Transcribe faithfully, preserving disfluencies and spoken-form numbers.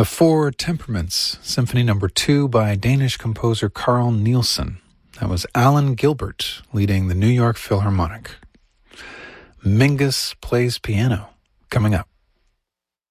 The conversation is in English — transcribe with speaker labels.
Speaker 1: The Four Temperaments, Symphony Number Two by Danish composer Carl Nielsen. That was Alan Gilbert leading the New York Philharmonic. Mingus Plays Piano, coming up.